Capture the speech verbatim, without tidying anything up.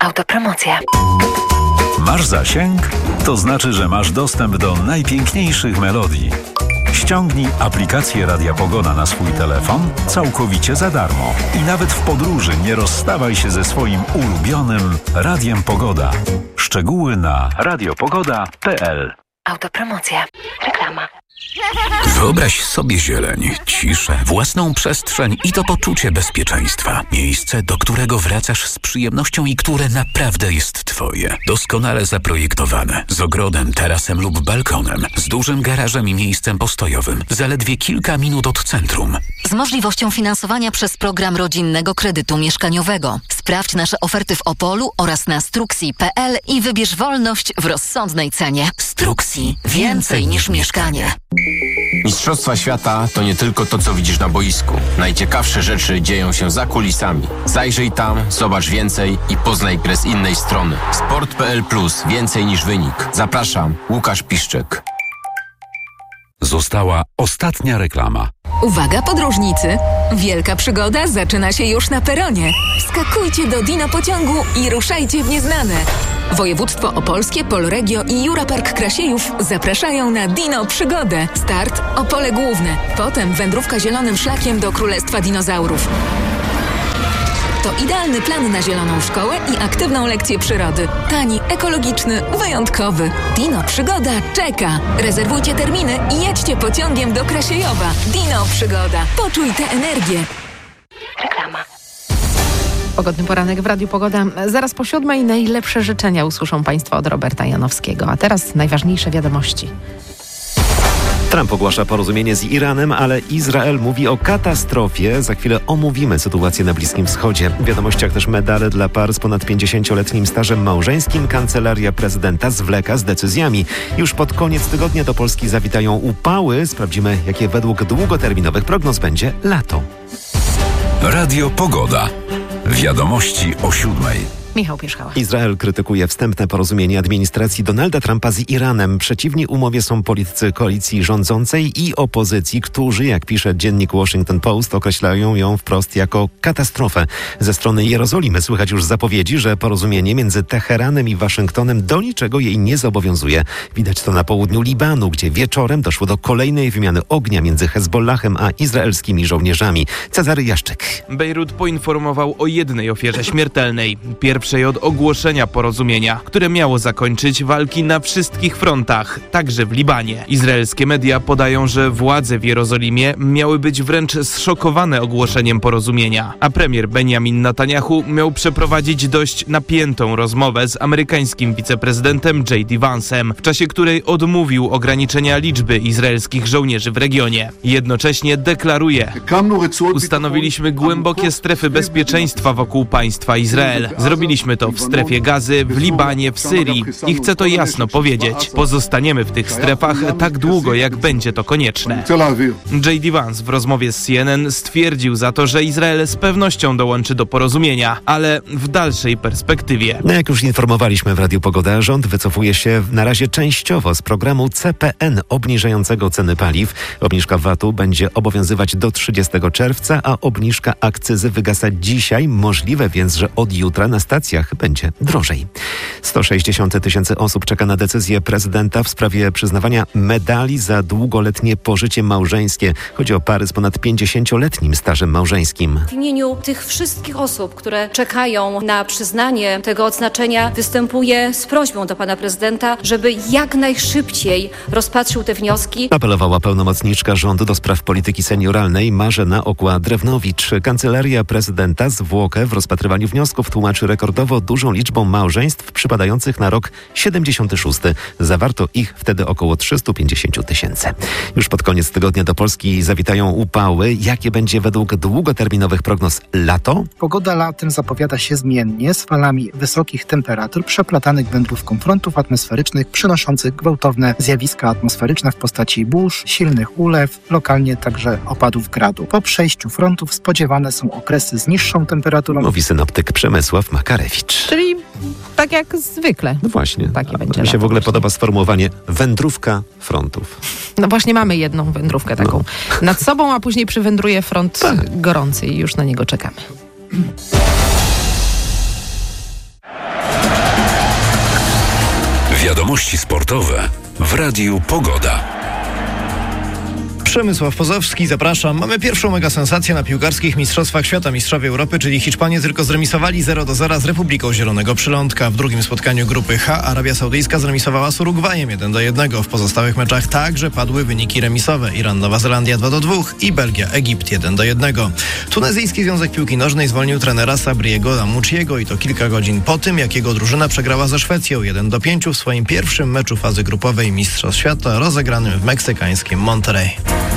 Autopromocja. Masz zasięg? To znaczy, że masz dostęp do najpiękniejszych melodii. Ściągnij aplikację Radia Pogoda na swój telefon całkowicie za darmo. I nawet w podróży nie rozstawaj się ze swoim ulubionym Radiem Pogoda. Szczegóły na radiopogoda kropka p l. Autopromocja. Reklama. Wyobraź sobie zieleń, ciszę, własną przestrzeń i to poczucie bezpieczeństwa. Miejsce, do którego wracasz z przyjemnością i które naprawdę jest twoje. Doskonale zaprojektowane, z ogrodem, tarasem lub balkonem, z dużym garażem i miejscem postojowym, zaledwie kilka minut od centrum. Z możliwością finansowania przez program rodzinnego kredytu mieszkaniowego. Sprawdź nasze oferty w Opolu oraz na struxi kropka p l i wybierz wolność w rozsądnej cenie. Struxi. Więcej niż mieszkanie. Mistrzostwa świata to nie tylko to, co widzisz na boisku. Najciekawsze rzeczy dzieją się za kulisami. Zajrzyj tam, zobacz więcej i poznaj grę z innej strony. sport kropka p l plus. Więcej niż wynik. Zapraszam, Łukasz Piszczek. Została ostatnia reklama. Uwaga podróżnicy! Wielka przygoda zaczyna się już na peronie. Wskakujcie do Dino pociągu i ruszajcie w nieznane. Województwo Opolskie, Polregio i Jura Park Krasiejów zapraszają na Dino Przygodę. Start Opole Główne. Potem wędrówka zielonym szlakiem do Królestwa Dinozaurów. To idealny plan na zieloną szkołę i aktywną lekcję przyrody. Tani, ekologiczny, wyjątkowy. Dino Przygoda czeka. Rezerwujcie terminy i jedźcie pociągiem do Krasiejowa. Dino Przygoda. Poczuj tę energię. Reklama. Pogodny poranek w Radiu Pogoda. Zaraz po siódmej najlepsze życzenia usłyszą Państwo od Roberta Janowskiego. A teraz najważniejsze wiadomości. Trump ogłasza porozumienie z Iranem, ale Izrael mówi o katastrofie. Za chwilę omówimy sytuację na Bliskim Wschodzie. W wiadomościach też medale dla par z ponad pięćdziesięcioletnim stażem małżeńskim. Kancelaria prezydenta zwleka z decyzjami. Już pod koniec tygodnia do Polski zawitają upały. Sprawdzimy, jakie według długoterminowych prognoz będzie lato. Radio Pogoda. Wiadomości o siódmej. Michał Pierzchała. Izrael krytykuje wstępne porozumienie administracji Donalda Trumpa z Iranem. Przeciwni umowie są politycy koalicji rządzącej i opozycji, którzy, jak pisze dziennik Washington Post, określają ją wprost jako katastrofę. Ze strony Jerozolimy słychać już zapowiedzi, że porozumienie między Teheranem i Waszyngtonem do niczego jej nie zobowiązuje. Widać to na południu Libanu, gdzie wieczorem doszło do kolejnej wymiany ognia między Hezbollahem a izraelskimi żołnierzami. Cezary Jaszczyk. Bejrut poinformował o jednej ofierze śmiertelnej. Pierwszej od ogłoszenia porozumienia, które miało zakończyć walki na wszystkich frontach, także w Libanie. Izraelskie media podają, że władze w Jerozolimie miały być wręcz zszokowane ogłoszeniem porozumienia, a premier Benjamin Netanyahu miał przeprowadzić dość napiętą rozmowę z amerykańskim wiceprezydentem J D Vance'em, w czasie której odmówił ograniczenia liczby izraelskich żołnierzy w regionie. Jednocześnie deklaruje: ustanowiliśmy głębokie strefy bezpieczeństwa wokół państwa Izrael. Zrobiliśmy to w strefie Gazy, w Libanie, w Syrii i chcę to jasno powiedzieć. Pozostaniemy w tych strefach tak długo, jak będzie to konieczne. J D Vance w rozmowie z C N N stwierdził za to, że Izrael z pewnością dołączy do porozumienia, ale w dalszej perspektywie. No jak już informowaliśmy w Radiu Pogoda, rząd wycofuje się na razie częściowo z programu C P N obniżającego ceny paliw. Obniżka V A T-u będzie obowiązywać do trzydziestego czerwca, a obniżka akcyzy wygasa dzisiaj. Możliwe więc, że od jutra na stacjach będzie drożej. sto sześćdziesiąt tysięcy osób czeka na decyzję prezydenta w sprawie przyznawania medali za długoletnie pożycie małżeńskie. Chodzi o pary z ponad pięćdziesięcioletnim stażem małżeńskim. W imieniu tych wszystkich osób, które czekają na przyznanie tego odznaczenia, występuję z prośbą do pana prezydenta, żeby jak najszybciej rozpatrzył te wnioski. Apelowała pełnomocniczka rządu do spraw polityki senioralnej Marzena Okła-Drewnowicz. Kancelaria prezydenta zwłokę w rozpatrywaniu wniosków tłumaczy rekordowo dużą liczbą małżeństw przypadających na rok siedemdziesiąty szósty. Zawarto ich wtedy około trzysta pięćdziesiąt tysięcy. Już pod koniec tygodnia do Polski zawitają upały. Jakie będzie według długoterminowych prognoz lato? Pogoda latem zapowiada się zmiennie, z falami wysokich temperatur przeplatanych wędrówką frontów atmosferycznych przynoszących gwałtowne zjawiska atmosferyczne w postaci burz, silnych ulew, lokalnie także opadów gradu. Po przejściu frontów spodziewane są okresy z niższą temperaturą. Mówi synoptyk Przemysław Makarewicz. Czyli tak jak zwykle. No właśnie. Takie będzie Mi się lato w ogóle właśnie. podoba sformułowanie wędrówka frontów. No właśnie mamy jedną wędrówkę taką No. nad sobą, a później przywędruje front gorący i już na niego czekamy. Wiadomości sportowe w Radiu Pogoda. Przemysław Pozowski, zapraszam. Mamy pierwszą mega sensację na piłkarskich Mistrzostwach Świata. Mistrzowie Europy, czyli Hiszpanie, tylko zremisowali zero do zera z Republiką Zielonego Przylądka. W drugim spotkaniu grupy H Arabia Saudyjska zremisowała z Urugwajem jeden do jednego. W pozostałych meczach także padły wyniki remisowe. Iran, Nowa Zelandia dwa do dwóch i Belgia, Egipt jeden do jednego. Tunezyjski Związek Piłki Nożnej zwolnił trenera Sabriego Lamouchiego i to kilka godzin po tym, jak jego drużyna przegrała ze Szwecją jeden do pięciu w swoim pierwszym meczu fazy grupowej Mistrzostw Świata rozegranym w meksykańskim Monterrey.